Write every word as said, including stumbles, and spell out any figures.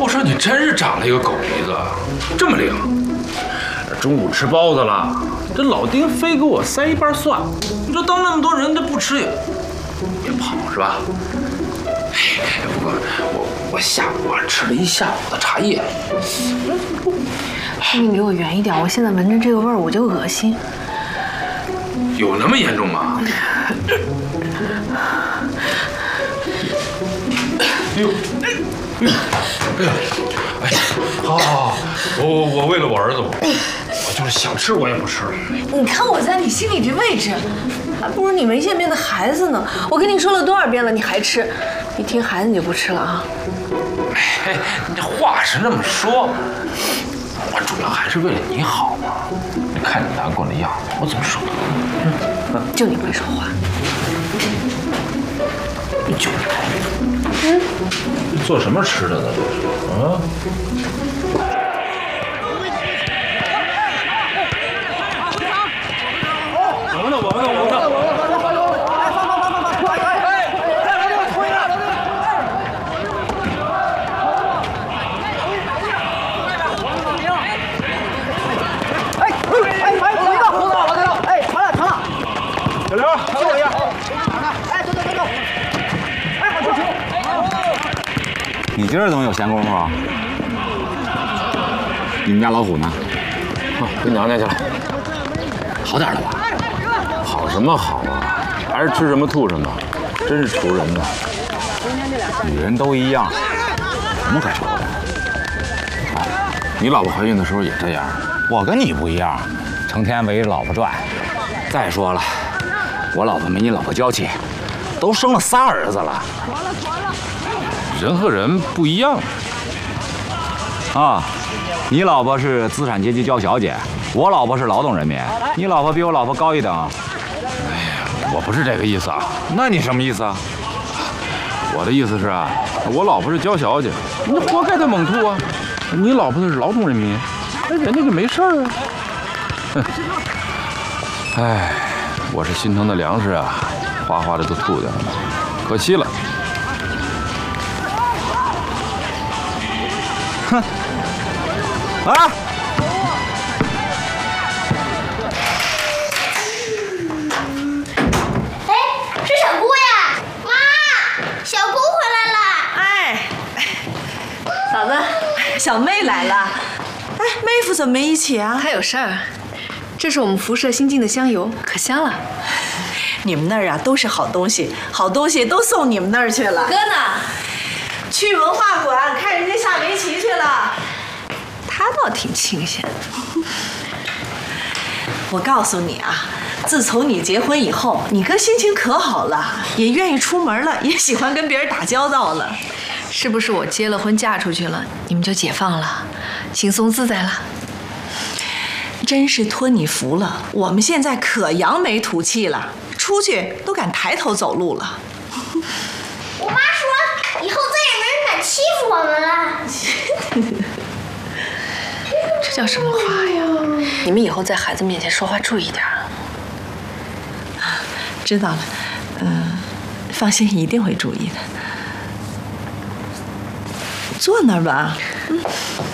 我说你真是长了一个狗鼻子，这么灵。中午吃包子了，这老丁非给我塞一瓣蒜，你说当那么多人，他不吃也也跑是吧？哎，不过我我下午啊吃了一下午的茶叶。 你离我远一点，我现在闻着这个味儿我就恶心。 有那么严重吗？哎呦，哎呦，哎呀，哎呀，好好好，我我我为了我儿子，我我就是想吃我也不吃了。 你看我在你心里这位置，还不如你没见面的孩子呢。我跟你说了多少遍了，你还吃？一听孩子你就不吃了啊？ 哎，你这话是那么说，我主要还是为了你好嘛。你看你难过的样子，我怎么舍得呢？ 就你会说话。 就嗯，做什么吃的呢？这是啊？我们呢？我们呢？我们呢？ 哎，放放放放放！哎，再来这个推了！哎哎哎，有一个，红了，我看到，哎，传了传了。 小刘， 救我一下！哎，走走走走。哎，好球球！ 你今儿怎么有闲工夫啊？你们家老虎呢？ 哦，回娘家去了。 好点了吧？ 好什么好啊？还是吃什么吐什么，真是愁人呐。 女人都一样，什么可愁的？ 哎，你老婆怀孕的时候也这样？ 我跟你不一样，成天围着老婆转。再说了，我老婆没你老婆娇气，都生了仨儿子了。 人和人不一样啊！你老婆是资产阶级娇小姐，我老婆是劳动人民。你老婆比我老婆高一等。 哎呀，我不是这个意思啊。 那你什么意思啊？ 我的意思是啊，我老婆是娇小姐，你活该她猛吐啊。你老婆是劳动人民，那人家就没事儿啊。哼，哎，我是心疼的粮食啊，哗哗的都吐掉了，可惜了。 哼，啊！ 哎，是小姑呀！妈，小姑回来了。 哎，嫂子，小妹来了。哎，妹夫怎么没一起啊？ 他有事儿。这是我们辐射新进的香油，可香了。 你们那儿啊都是好东西，好东西都送你们那儿去了。 哥呢？ 去文化馆看人家下围棋去了。 他倒挺清闲。 我告诉你啊，自从你结婚以后，你哥心情可好了，也愿意出门了，也喜欢跟别人打交道了。 是不是我结了婚嫁出去了，你们就解放了，轻松自在了？ 真是托你福了，我们现在可扬眉吐气了，出去都敢抬头走路了。 我妈说，以后再也没人敢欺负我们了。 这叫什么话呀？你们以后在孩子面前说话注意点。 知道了，嗯，放心，一定会注意的。坐那儿吧。嗯。